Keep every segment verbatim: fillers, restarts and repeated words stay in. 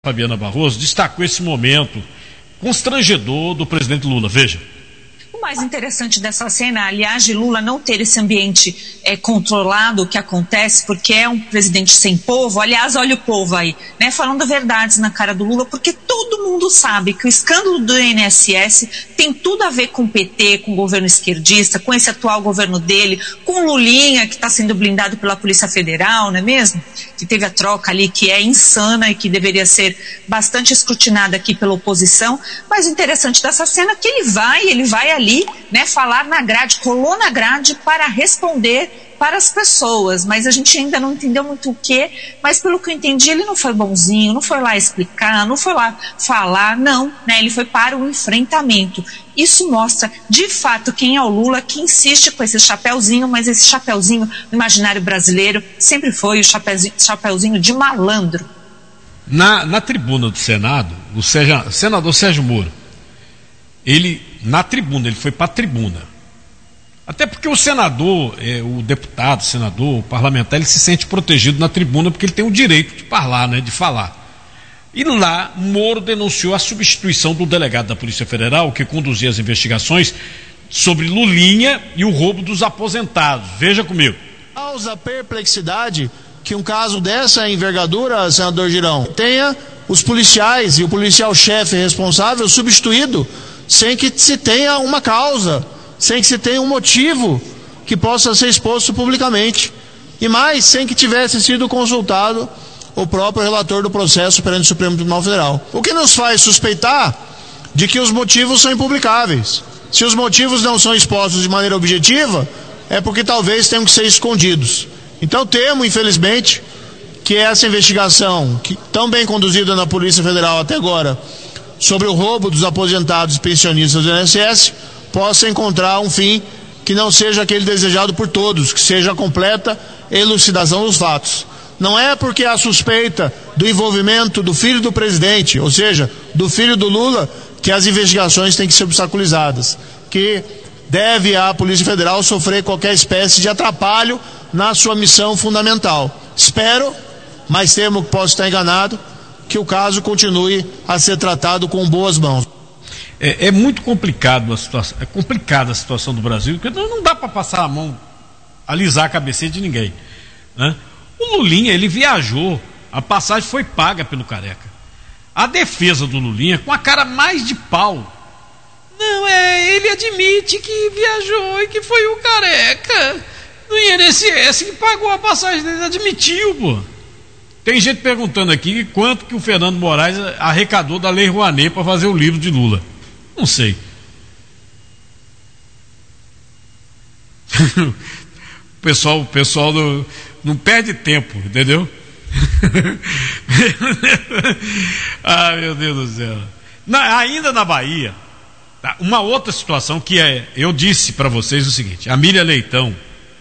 Fabiana Barroso destacou esse momento constrangedor do presidente Lula. Veja. O mais interessante dessa cena, aliás, de Lula não ter esse ambiente é, controlado, o que acontece, porque é um presidente sem povo. Aliás, olha o povo aí, né, falando verdades na cara do Lula, porque todo mundo sabe que o escândalo do I N S S tem tudo a ver com o P T, com o governo esquerdista, com esse atual governo dele, com o Lulinha, que está sendo blindado pela Polícia Federal, não é mesmo? Que teve a troca ali, que é insana e que deveria ser bastante escrutinada aqui pela oposição. Mas o interessante dessa cena é que ele vai, ele vai ali, né, falar na grade, colou na grade para responder para as pessoas, mas a gente ainda não entendeu muito o que, mas pelo que eu entendi, ele não foi bonzinho, não foi lá explicar, não foi lá falar, não, né, ele foi para o enfrentamento. Isso mostra, de fato, quem é o Lula, que insiste com esse chapeuzinho, mas esse chapeuzinho no imaginário brasileiro sempre foi o chapeuzinho, chapeuzinho de malandro. Na, na tribuna do Senado, o Seja, senador Sérgio Moro, ele, na tribuna, ele foi para a tribuna. Até porque o senador, é, o deputado, o senador, o parlamentar, ele se sente protegido na tribuna porque ele tem o direito de falar, né, de falar. E lá, Moro denunciou a substituição do delegado da Polícia Federal que conduzia as investigações sobre Lulinha e o roubo dos aposentados. Veja comigo. Causa perplexidade que um caso dessa envergadura, senador Girão, tenha os policiais e o policial-chefe responsável substituído sem que se tenha uma causa, sem que se tenha um motivo que possa ser exposto publicamente. E mais, sem que tivesse sido consultado o próprio relator do processo perante o Supremo Tribunal Federal. O que nos faz suspeitar de que os motivos são impublicáveis. Se os motivos não são expostos de maneira objetiva, é porque talvez tenham que ser escondidos. Então temo, infelizmente, que essa investigação, que, tão bem conduzida na Polícia Federal até agora, sobre o roubo dos aposentados e pensionistas do I N S S, possa encontrar um fim que não seja aquele desejado por todos, que seja a completa elucidação dos fatos. Não é porque há suspeita do envolvimento do filho do presidente, ou seja, do filho do Lula, que as investigações têm que ser obstaculizadas, que deve a Polícia Federal sofrer qualquer espécie de atrapalho na sua missão fundamental. Espero, mas temo que possa estar enganado, que o caso continue a ser tratado com boas mãos. É, é muito complicado a situação, é complicada a situação do Brasil, porque não, não dá para passar a mão, alisar a cabeça de ninguém, né? O Lulinha, ele viajou, a passagem foi paga pelo Careca. A defesa do Lulinha, com a cara mais de pau, não, é, ele admite que viajou e que foi o Careca do I N S S que pagou a passagem dele, admitiu, pô. Tem gente perguntando aqui quanto que o Fernando Moraes arrecadou da Lei Rouanet para fazer o livro de Lula. Não sei. O pessoal, o pessoal não, não perde tempo, entendeu? Ah, meu Deus do céu. Na, ainda na Bahia, uma outra situação que é, eu disse para vocês o seguinte: a Miriam Leitão,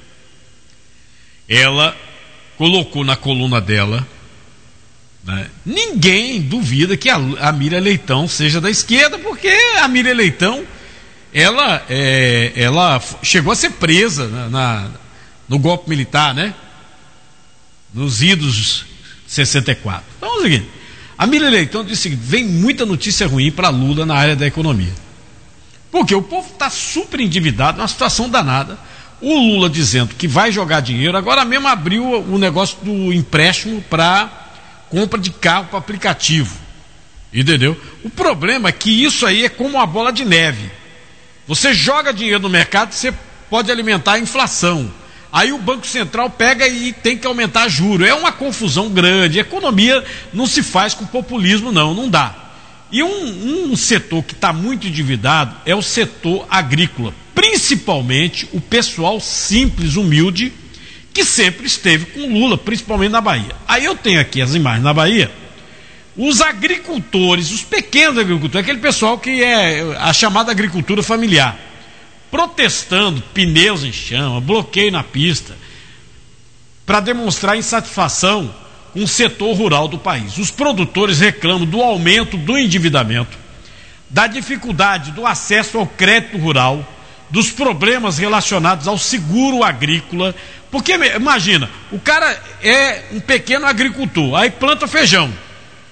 ela colocou na coluna dela, né, ninguém duvida que a, a Miriam Leitão seja da esquerda, porque a Miriam Leitão, ela, é, ela chegou a ser presa na, na, no golpe militar, né? Nos idos de sessenta e quatro. Então é o seguinte: a Miriam Leitão disse o seguinte: vem muita notícia ruim para Lula na área da economia, porque o povo está super endividado, numa situação danada. O Lula dizendo que vai jogar dinheiro, agora mesmo abriu o negócio do empréstimo para compra de carro para aplicativo, entendeu? O problema é que isso aí é como uma bola de neve. Você joga dinheiro no mercado, você pode alimentar a inflação. Aí o Banco Central pega e tem que aumentar juros. É uma confusão grande. A economia não se faz com populismo, não, não dá. E um, um setor que está muito endividado é o setor agrícola, principalmente o pessoal simples, humilde, que sempre esteve com Lula, principalmente na Bahia. Aí eu tenho aqui as imagens na Bahia, os agricultores, os pequenos agricultores, aquele pessoal que é a chamada agricultura familiar, protestando, pneus em chama, bloqueio na pista, para demonstrar insatisfação com o setor rural do país. Os produtores reclamam do aumento do endividamento, da dificuldade do acesso ao crédito rural, dos problemas relacionados ao seguro agrícola, porque imagina, o cara é um pequeno agricultor, aí planta feijão,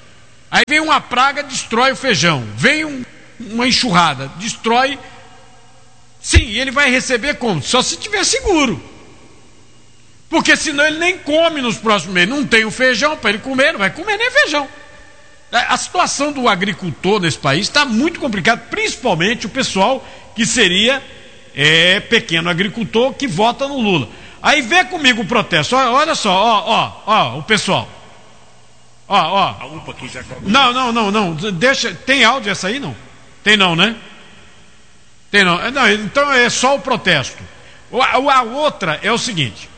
Aí vem uma praga, destrói o feijão. Vem um, uma enxurrada, destrói. Sim, ele vai receber como? Só se tiver seguro. Porque senão ele nem come nos próximos meses. Não tem o feijão para ele comer, não vai comer nem feijão. A situação do agricultor nesse país está muito complicada, principalmente o pessoal que seria é, pequeno agricultor que vota no Lula. Aí vê comigo o protesto. Olha, olha só, ó, ó, ó, o pessoal. Ó, ó. A UPA aqui já cobrou. Não, não, não, não. Deixa. Tem áudio essa aí, não? Tem não, né? Tem não. Não, então é só o protesto. A, a outra é o seguinte.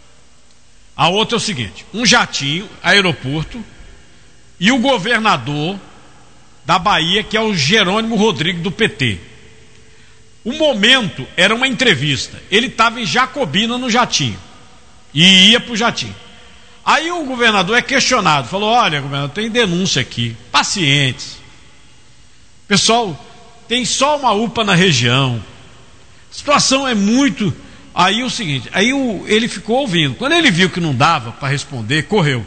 A outra é o seguinte: um jatinho, aeroporto, e o governador da Bahia, que é o Jerônimo Rodrigues, do P T. O momento era uma entrevista. Ele estava em Jacobina no jatinho. E ia para o jatinho. Aí o governador é questionado. Falou, olha, governador, tem denúncia aqui. Pacientes. Pessoal, tem só uma UPA na região. A situação é muito... Aí o seguinte, aí o, ele ficou ouvindo. Quando ele viu que não dava para responder, correu.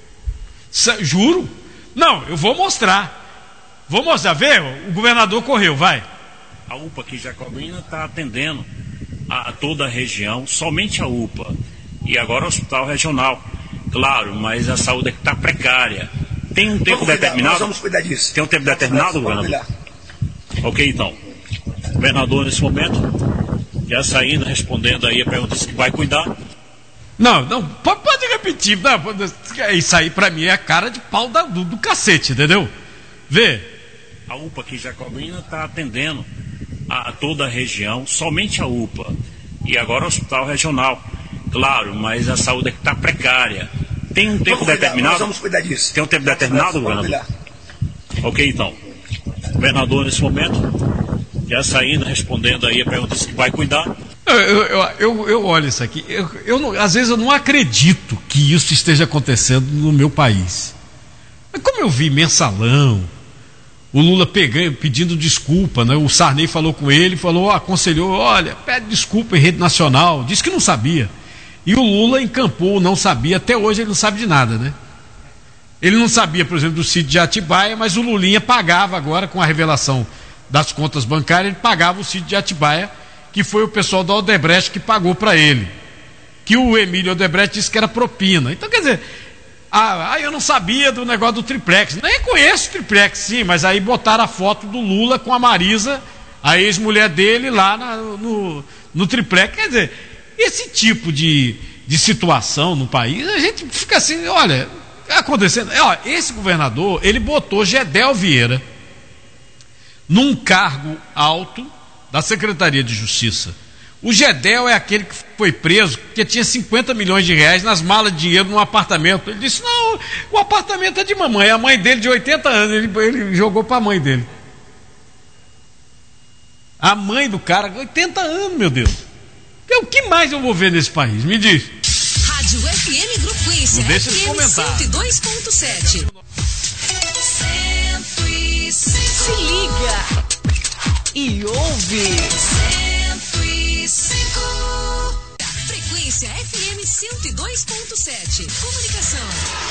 Juro? Não, eu vou mostrar. Vou mostrar. Vê, o governador correu, vai. A UPA aqui Jacobina está atendendo a, a toda a região, somente a UPA. E agora o hospital regional. Claro, mas a saúde aqui está precária. Tem um tempo vamos determinado? Cuidar, nós vamos cuidar disso. Tem um tempo determinado, governador? Ok, então. O governador, nesse momento, já saindo, respondendo aí a pergunta se vai cuidar. Não, não, pode, pode repetir. Não, pode, isso aí pra mim é a cara de pau da, do, do cacete, entendeu? Vê. A UPA aqui Jacobina está atendendo a, a toda a região, somente a UPA. E agora o hospital regional. Claro, mas a saúde aqui está precária. Tem um tempo vamos cuidar, determinado? Nós vamos cuidar disso. Tem um tempo determinado, governador? Ok, então. O governador, nesse momento, já saindo, respondendo aí a pergunta se vai cuidar. Eu, eu, eu, eu olho isso aqui, eu, eu não, às vezes eu não acredito que isso esteja acontecendo no meu país. Mas como eu vi mensalão, o Lula pegando, pedindo desculpa, né? O Sarney falou com ele, falou, aconselhou, olha, pede desculpa em rede nacional, disse que não sabia. E o Lula encampou, não sabia, até hoje ele não sabe de nada, né? Ele não sabia, por exemplo, do sítio de Atibaia, mas o Lulinha pagava agora, com a revelação das contas bancárias, ele pagava o sítio de Atibaia, que foi o pessoal da Odebrecht que pagou para ele. Que o Emílio Odebrecht disse que era propina. Então, quer dizer, ah, ah, eu não sabia do negócio do triplex. Nem conheço o triplex, sim, mas aí botaram a foto do Lula com a Marisa, a ex-mulher dele, lá na, no, no triplex. Quer dizer, esse tipo de, de situação no país, a gente fica assim, olha, acontecendo. Ó, esse governador, ele botou Gedel Vieira num cargo alto da Secretaria de Justiça. O Gedel é aquele que foi preso porque tinha cinquenta milhões de reais nas malas de dinheiro num apartamento. Ele disse, não, o apartamento é de mamãe. A mãe dele de oitenta anos, ele, ele jogou para a mãe dele. A mãe do cara, oitenta anos, meu Deus. O que mais eu vou ver nesse país? Me diz. Rádio F M Frequência. Não deixa de comentar. cento e dois ponto sete. Se liga e ouve. cento e cinco. Frequência F M cento e dois ponto sete. Comunicação.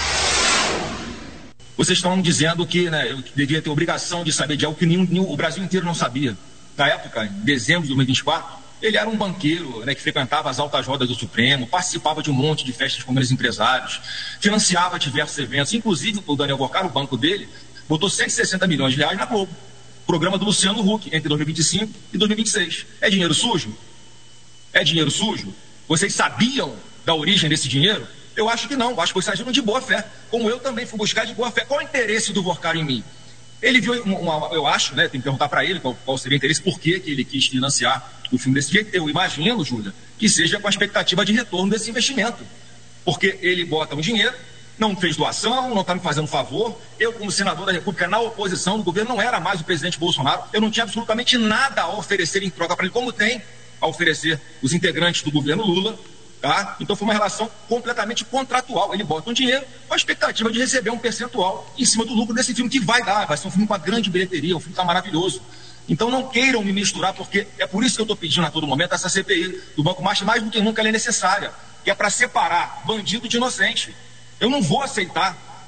Vocês estão dizendo que, né, eu devia ter obrigação de saber de algo que nenhum, nenhum, o Brasil inteiro não sabia. Na época, em dezembro de dois mil e vinte e quatro, ele era um banqueiro, né, que frequentava as altas rodas do Supremo, participava de um monte de festas com grandes empresários, financiava diversos eventos, inclusive o Daniel Bocar, o banco dele, botou cento e sessenta milhões de reais na Globo. Programa do Luciano Huck, entre dois mil e vinte e cinco e dois mil e vinte e seis. É dinheiro sujo? É dinheiro sujo? Vocês sabiam da origem desse dinheiro? Eu acho que não, acho que vocês agiram de boa fé, como eu também fui buscar de boa fé. Qual é o interesse do Bocar em mim? Ele viu, uma, uma, eu acho, né, tem que perguntar para ele qual, qual seria o interesse, por que que ele quis financiar o filme desse jeito. Eu imagino, Júlia, que seja com a expectativa de retorno desse investimento. Porque ele bota um dinheiro, não fez doação, não está me fazendo favor. Eu, como senador da República, na oposição do governo, não era mais o presidente Bolsonaro. Eu não tinha absolutamente nada a oferecer em troca para ele, como tem a oferecer os integrantes do governo Lula. Tá? Então foi uma relação completamente contratual. Ele bota um dinheiro com a expectativa de receber um percentual em cima do lucro desse filme, que vai dar, vai ser um filme com uma grande bilheteria, um filme que está maravilhoso. Então não queiram me misturar, porque é por isso que eu estou pedindo a todo momento essa C P I do Banco Master, mais do que nunca ela é necessária, que é para separar bandido de inocente. Eu não vou aceitar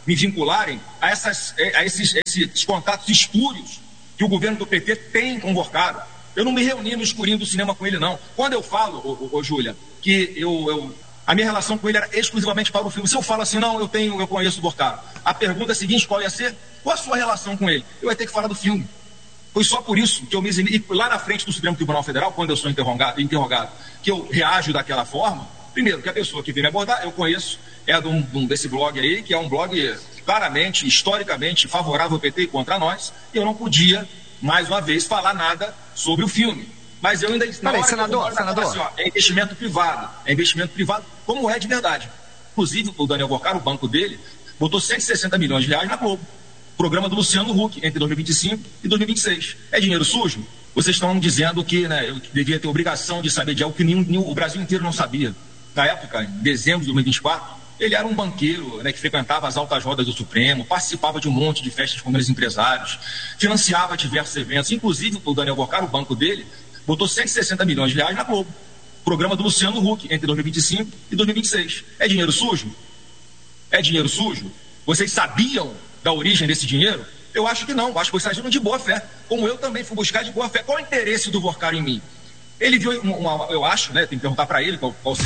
me vincularem a, essas, a esses, esses contatos espúrios que o governo do P T tem com o Vorcaro. Eu não me reuni no escurinho do cinema com ele, não. Quando eu falo, ô, ô, ô Júlia, que eu, eu, a minha relação com ele era exclusivamente para o filme, se eu falo assim, não, eu tenho, eu conheço o Vorcaro, a pergunta seguinte, qual ia ser? Qual a sua relação com ele? Eu ia ter que falar do filme. Foi só por isso que eu me eximi, e lá na frente do Supremo Tribunal Federal, quando eu sou interrogado, interrogado que eu reajo daquela forma, primeiro, que a pessoa que vem me abordar, eu conheço, é de um, de um, desse blog aí, que é um blog claramente, historicamente favorável ao P T e contra nós, e eu não podia, mais uma vez, falar nada sobre o filme. Mas eu ainda... Peraí, senador, senador. Assim, ó, é investimento privado, é investimento privado, como é de verdade. Inclusive, o Daniel Vorcaro, o banco dele, botou cento e sessenta milhões de reais na Globo. Programa do Luciano Huck, entre dois mil e vinte e cinco e dois mil e vinte e seis. É dinheiro sujo? Vocês estão dizendo que, né, eu devia ter obrigação de saber de algo que nenhum, nenhum, o Brasil inteiro não sabia. Na época, em dezembro de dois mil e vinte e quatro, ele era um banqueiro, né, que frequentava as altas rodas do Supremo, participava de um monte de festas com grandes empresários, financiava diversos eventos. Inclusive, o Daniel Vorcaro, o banco dele, botou cento e sessenta milhões de reais na Globo. Programa do Luciano Huck, entre dois mil e vinte e cinco e dois mil e vinte e seis. É dinheiro sujo? É dinheiro sujo? Vocês sabiam da origem desse dinheiro? Eu acho que não, acho que vocês agiram de boa fé, como eu também fui buscar de boa fé. Qual é o interesse do Vorcaro em mim? Ele viu, uma, uma, eu acho, né, tem que perguntar para ele qual, qual